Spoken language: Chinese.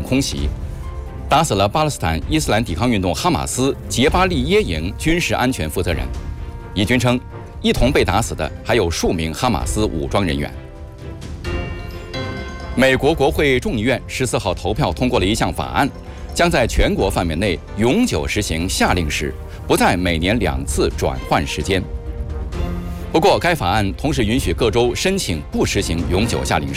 空袭，打死了巴勒斯坦伊斯兰抵抗运动哈马斯杰巴利耶营军事安全负责人。以军称，一同被打死的还有数名哈马斯武装人员。美国国会众议院14号投票通过了一项法案，将在全国范围内永久实行夏令时，不再每年2次转换时间。不过，该法案同时允许各州申请不实行永久夏令时。